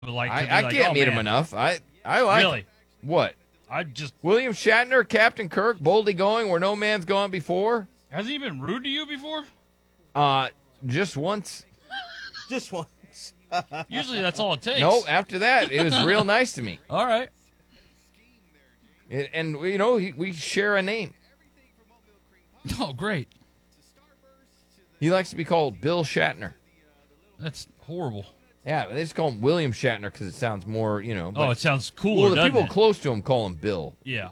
would like to be I like, can't oh, meet him man. enough. I like Really? what? I just William Shatner, Captain Kirk, boldly going where no man's gone before. has he been rude to you before? Just once. Just once. Usually that's all it takes. No, after that, it was real nice to me. All right. And you know, we share a name. Oh, great. He likes to be called Bill Shatner. That's horrible. Yeah, they just call him William Shatner because it sounds more, you know. Oh, but- it sounds cooler, well, the doesn't people it? close to him call him Bill. Yeah.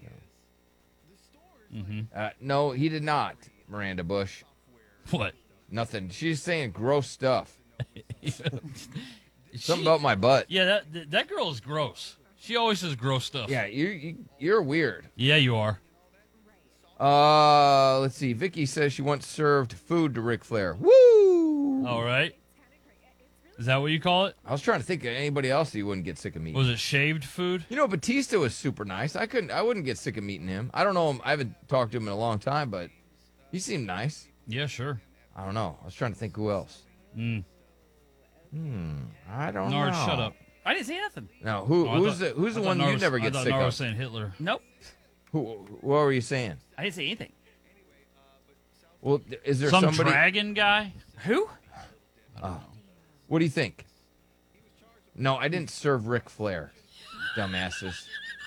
No, he did not, Miranda Bush. What? Nothing. She's saying gross stuff. Something She- about my butt. Yeah, that girl is gross. She always says gross stuff. Yeah, you're weird. Yeah, you are. Let's see. Vicky says she once served food to Ric Flair. Woo! All right. Is that what you call it? I was trying to think of anybody else that you wouldn't get sick of meeting. Was it shaved food? You know, Batista was super nice. I wouldn't get sick of meeting him. I don't know him. I haven't talked to him in a long time, but he seemed nice. Yeah, sure. I don't know. I was trying to think who else. I don't Nard, know. shut up. I didn't say nothing. No, Oh, who's I the thought one Nard you was- never I get thought sick Nard of? was saying Hitler. Nope. What were you saying? I didn't say anything. Well, is there Some somebody? dragon guy? Who? What do you think? No, I didn't serve Ric Flair, dumbasses.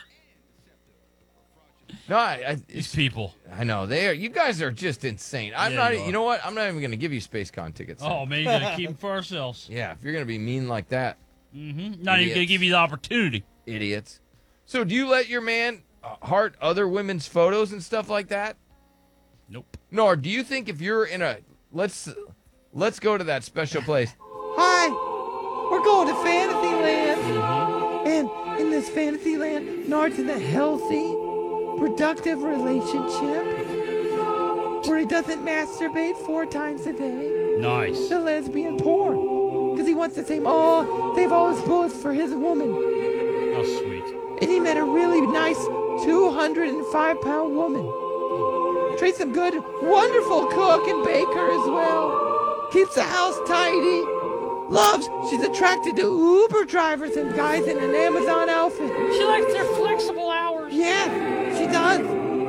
No, These people. I know they are. You guys are just insane. I'm Yeah, not. you are. You know what? I'm not even going to give you SpaceCon tickets. Oh, man, you're going to keep them for ourselves. Yeah, if you're going to be mean like that, Not even going to Idiots. give you the opportunity. idiots. So, do you let your man heart other women's photos and stuff like that? Nope. No, or do you think if you're in a let's go to that special place? Hi, we're going to Fantasyland. And in this Fantasyland, Nard's in a healthy, productive relationship where he doesn't masturbate 4 times a day. Nice. The lesbian porn. Because he wants the same, they've always bullets for his woman. How sweet. And he met a really nice 205-pound woman. Tracy's a good, wonderful cook and baker as well. Keeps the house tidy. She's attracted to Uber drivers and guys in an Amazon outfit. She likes their flexible hours. Yeah, she does.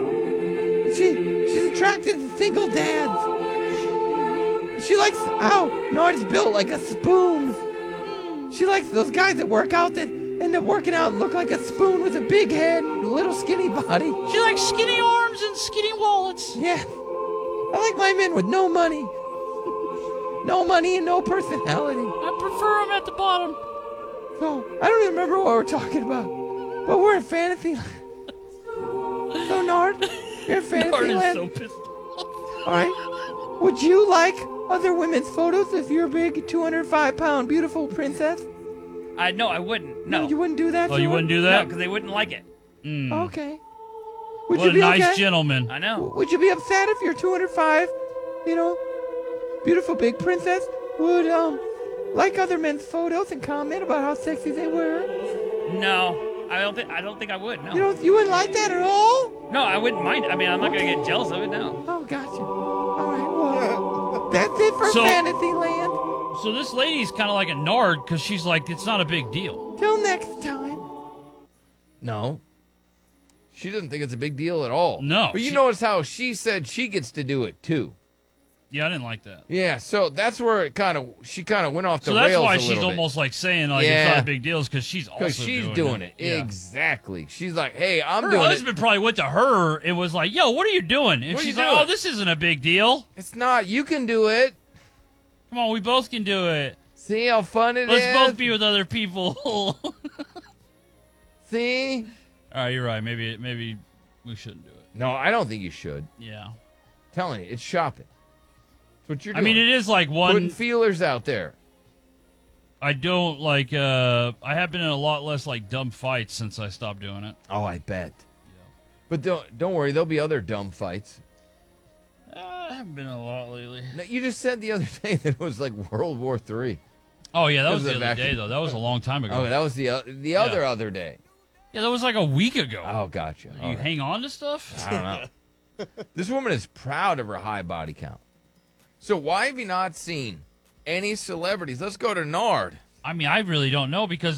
She's attracted to single dads. She likes how Nard's built like a spoon. She likes those guys that work out that end up working out and look like a spoon with a big head and a little skinny body. She likes skinny arms and skinny wallets. Yeah. I like my men with no money. No money and no personality. I prefer them at the bottom. So, I don't even remember what we're talking about. But we're in Fantasyland. So, Nard, you're in Nard is Fantasyland. so pissed off. All right. Would you like other women's photos if you're a big 205-pound beautiful princess? No, I wouldn't. No. You wouldn't do that Oh, to you her? wouldn't do No, that? because they wouldn't like it. Okay. Would What you a be nice okay? gentleman. I know. Would you be upset if you're 205, beautiful big princess would like other men's photos and comment about how sexy they were? No, I don't think I would. No. You wouldn't like that at all? No, I wouldn't mind. I mean, I'm not gonna get jealous of it. No. Oh, gotcha. All right, well, that's it for So- Fantasyland. So this lady's kind of like a Nard because she's like, it's not a big deal. Till next time. No. She doesn't think it's a big deal at all. No, But you she- notice how she said she gets to do it too. Yeah, I didn't like that. Yeah, so that's where she kind of went off the So that's rails why a she's little bit. almost like saying like it's Yeah. not a big deal because she's also Because she's doing it. Yeah. Exactly. She's like, hey, I'm Her doing husband probably went to her and was like, yo, what are you doing? And What are she's you like, doing? oh, this isn't a big deal. it. It's not. You can do it. Come on, we both can do it. See how fun it is? Let's both be with other people. All See? right, you're right. Maybe we shouldn't do it. No, I don't think you should. Yeah. Telling you, it's shopping. That's what you're I doing. mean, it is like Putting one. feelers out there. I don't like. I have been in a lot less like dumb fights since I stopped doing it. Oh, I bet. But don't worry, there'll be other dumb fights. I haven't been in a lot lately. No, you just said the other day that it was like World War III. Oh yeah, that Because was the of the other vacuum. day though. That was a long time ago. Oh, that was the other day. Yeah, that was like a week ago. Oh, gotcha. You All right. hang on to stuff? I don't know. This woman is proud of her high body count. So why have you not seen any celebrities? Let's go to Nard. I mean, I really don't know because